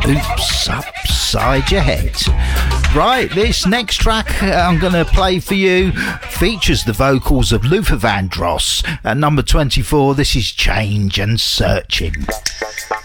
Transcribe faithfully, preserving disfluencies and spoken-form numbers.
Oops, upside your head. Right, this next track I'm going to play for you features the vocals of Luther Vandross. At number twenty-four, this is Change and Searching.